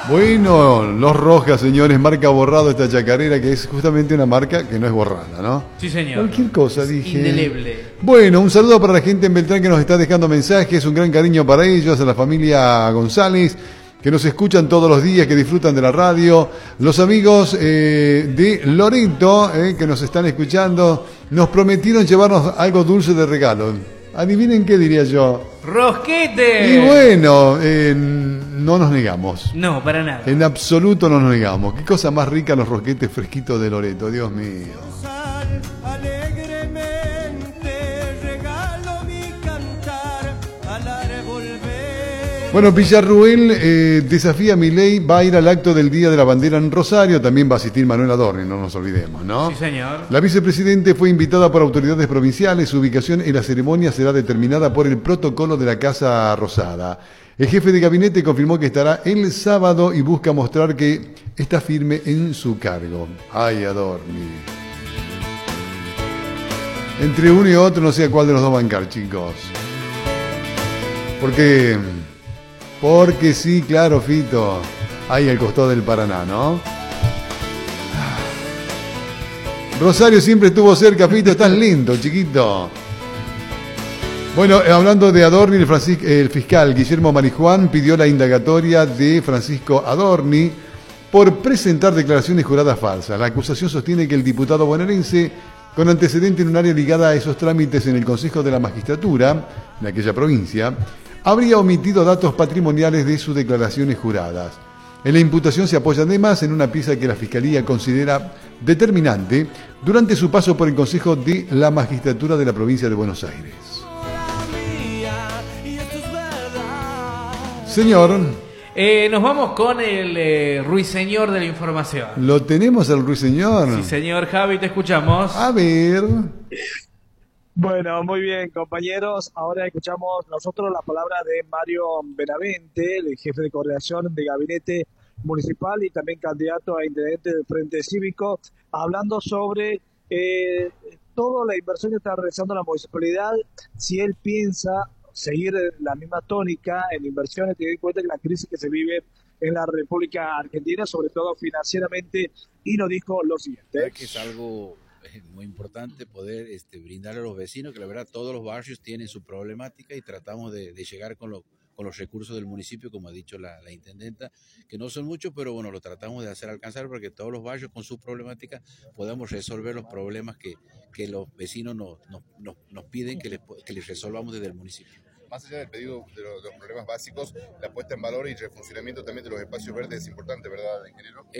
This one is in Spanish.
Bueno, Los Rojas, señores, marca borrado esta chacarera, que es justamente una marca que no es borrada, ¿no? Sí, señor. Cualquier cosa, Es dije. indeleble. Bueno, un saludo para la gente en Beltrán que nos está dejando mensajes, un gran cariño para ellos, a la familia González, que nos escuchan todos los días, que disfrutan de la radio, los amigos de Loreto, que nos están escuchando, nos prometieron llevarnos algo dulce de regalo. Adivinen qué diría yo. ¡Rosquete! Y bueno, no nos negamos. No, para nada. En absoluto no nos negamos. Qué cosa más rica los rosquetes fresquitos de Loreto, Dios mío. Bueno, Villarruel desafía a Milei, va a ir al acto del Día de la Bandera en Rosario, también va a asistir Manuel Adorni, no nos olvidemos, ¿no? Sí, señor. La vicepresidente fue invitada por autoridades provinciales, su ubicación en la ceremonia será determinada por el protocolo de la Casa Rosada. El jefe de gabinete confirmó que estará el sábado y busca mostrar que está firme en su cargo. Ay, Adorni. Entre uno y otro no sé a cuál de los dos bancar, chicos. Porque sí, claro, Fito. Ahí al costado del Paraná, ¿no? Rosario siempre estuvo cerca, Fito. Estás lindo, chiquito. Bueno, hablando de Adorni, el fiscal Guillermo Marijuán pidió la indagatoria de Francisco Adorni por presentar declaraciones juradas falsas. La acusación sostiene que el diputado bonaerense, con antecedente en un área ligada a esos trámites en el Consejo de la Magistratura, en aquella provincia, habría omitido datos patrimoniales de sus declaraciones juradas. En la imputación se apoya además en una pieza que la Fiscalía considera determinante durante su paso por el Consejo de la Magistratura de la provincia de Buenos Aires. Señor. Nos vamos con el ruiseñor de la información. ¿Lo tenemos al ruiseñor? Sí, señor. Javi, te escuchamos. A ver. Bueno, muy bien, compañeros. Ahora escuchamos nosotros la palabra de Mario Benavente, el jefe de coordinación de gabinete municipal y también candidato a intendente del Frente Cívico, hablando sobre toda la inversión que está realizando la municipalidad, si él piensa seguir la misma tónica en inversiones, teniendo en cuenta que la crisis que se vive en la República Argentina, sobre todo financieramente, y nos dijo lo siguiente. Que es algo muy importante poder brindarle a los vecinos, que la verdad todos los barrios tienen su problemática y tratamos de llegar con los recursos del municipio, como ha dicho la intendenta, que no son muchos, pero bueno, lo tratamos de hacer alcanzar para que todos los barrios con sus problemáticas podamos resolver los problemas que los vecinos nos piden que les resolvamos desde el municipio. Más allá del pedido de los problemas básicos, la puesta en valor y refuncionamiento también de los espacios verdes es importante, ¿verdad, ingeniero?